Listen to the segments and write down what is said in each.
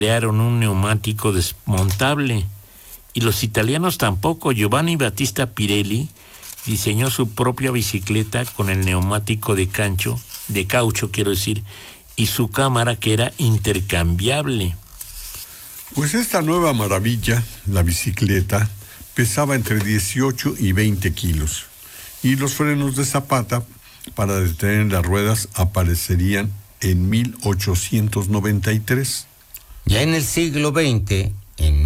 crearon un neumático desmontable y los italianos tampoco. Giovanni Battista Pirelli diseñó su propia bicicleta con el neumático de caucho, y su cámara que era intercambiable. Pues esta nueva maravilla, la bicicleta, pesaba entre 18 y 20 kilos y los frenos de zapata para detener las ruedas aparecerían en 1893. Ya en el siglo XX, en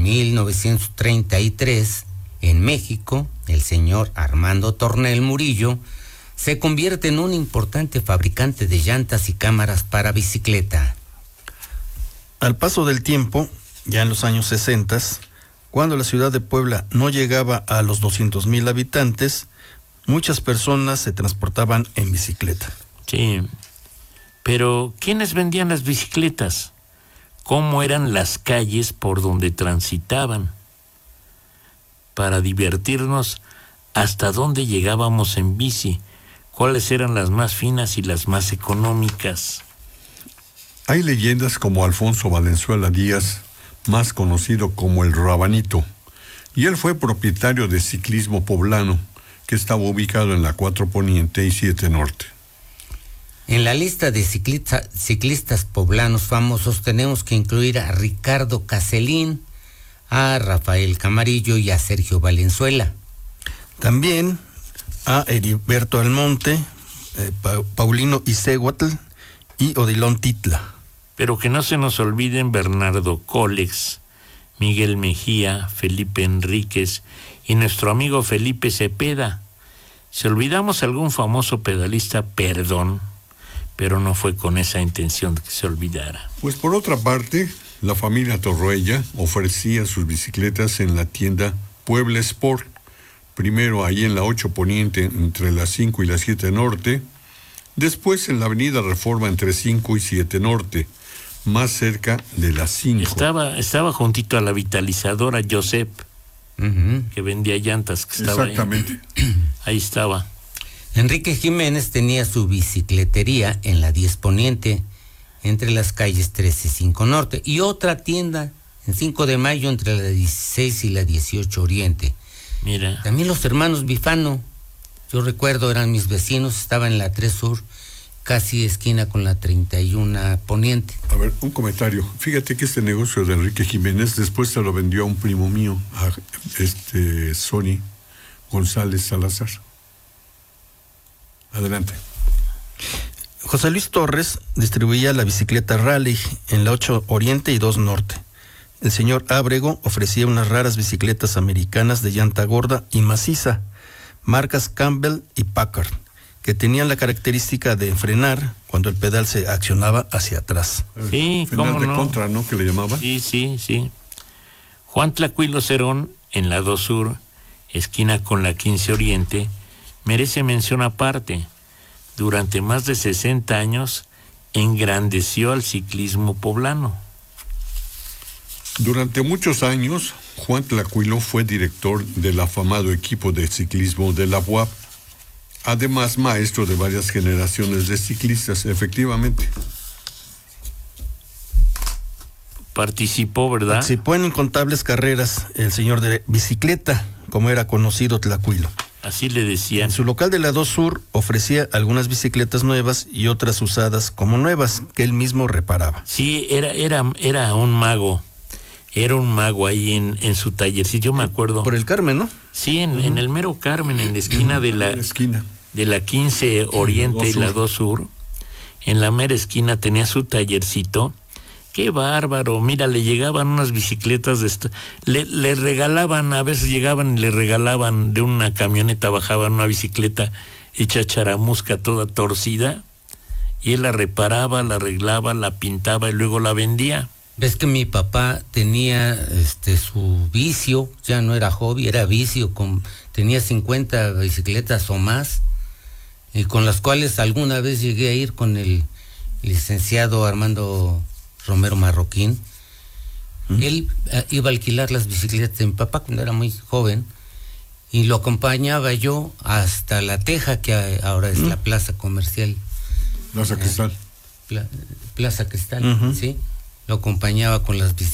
1933, en México, el señor Armando Tornel Murillo se convierte en un importante fabricante de llantas y cámaras para bicicleta. Al paso del tiempo, ya en los años 60, cuando la ciudad de Puebla no llegaba a los 200,000 habitantes, muchas personas se transportaban en bicicleta. Sí, pero ¿quiénes vendían las bicicletas? ¿Cómo eran las calles por donde transitaban? Para divertirnos, ¿hasta dónde llegábamos en bici? ¿Cuáles eran las más finas y las más económicas? Hay leyendas como Alfonso Valenzuela Díaz, más conocido como el Rabanito, y él fue propietario de Ciclismo Poblano, que estaba ubicado en la 4 Poniente y 7 Norte. En la lista de ciclistas poblanos famosos tenemos que incluir a Ricardo Caselín, a Rafael Camarillo y a Sergio Valenzuela. También a Heriberto Almonte, Paulino Iséhuatl y Odilon Titla. Pero que no se nos olviden Bernardo Colex, Miguel Mejía, Felipe Enríquez y nuestro amigo Felipe Cepeda. Si olvidamos algún famoso pedalista, perdón, pero no fue con esa intención de que se olvidara. Pues por otra parte, la familia Torruella ofrecía sus bicicletas en la tienda Puebla Sport, primero ahí en la 8 Poniente entre la 5 y la 7 Norte, después en la avenida Reforma entre 5 y 7 Norte, más cerca de la 5. Estaba juntito a la vitalizadora Josep, que vendía llantas, que estaba exactamente. Ahí estaba. Enrique Jiménez tenía su bicicletería en la 10 Poniente, entre las calles 13 y 5 Norte, y otra tienda en 5 de Mayo entre la 16 y la 18 Oriente. Mira. También los hermanos Bifano, yo recuerdo, eran mis vecinos, estaba en la 3 Sur, casi esquina con la 31 Poniente. A ver, un comentario. Fíjate que este negocio de Enrique Jiménez después se lo vendió a un primo mío, a Sony González Salazar. Adelante. José Luis Torres distribuía la bicicleta Raleigh en la 8 Oriente y 2 Norte. El señor Ábrego ofrecía unas raras bicicletas americanas de llanta gorda y maciza, marcas Campbell y Packard, que tenían la característica de frenar cuando el pedal se accionaba hacia atrás. Sí, Final cómo de no. contra, ¿no? Que le llamaban. Sí. Juan Tlacuilo Cerón, en la 2 Sur, esquina con la 15 Oriente, merece mención aparte. Durante más de 60 años, engrandeció al ciclismo poblano. Durante muchos años, Juan Tlacuilo fue director del afamado equipo de ciclismo de la UAP, además maestro de varias generaciones de ciclistas, efectivamente. Participó, ¿verdad? Participó en incontables carreras el señor de bicicleta, como era conocido Tlacuilo. Así le decían. En su local de la 2 Sur ofrecía algunas bicicletas nuevas y otras usadas como nuevas, que él mismo reparaba. Sí, era un mago. Era un mago ahí en su taller. Sí, yo me acuerdo. Por el Carmen, ¿no? Sí, en el mero Carmen, en la esquina de la 15 Oriente y la 2 Sur. En la mera esquina tenía su tallercito. ¡Qué bárbaro! Mira, le llegaban unas bicicletas le regalaban, a veces llegaban y le regalaban de una camioneta, bajaban una bicicleta hecha charamusca toda torcida, y él la reparaba, la arreglaba, la pintaba y luego la vendía. Ves que mi papá tenía su vicio, ya no era hobby, era vicio, tenía 50 bicicletas o más, y con las cuales alguna vez llegué a ir con el licenciado Armando Romero Marroquín. Él iba a alquilar las bicicletas de mi papá cuando era muy joven, y lo acompañaba yo hasta La Teja, que ahora es la plaza comercial. Plaza Cristal. Plaza Cristal, sí. lo acompañaba con las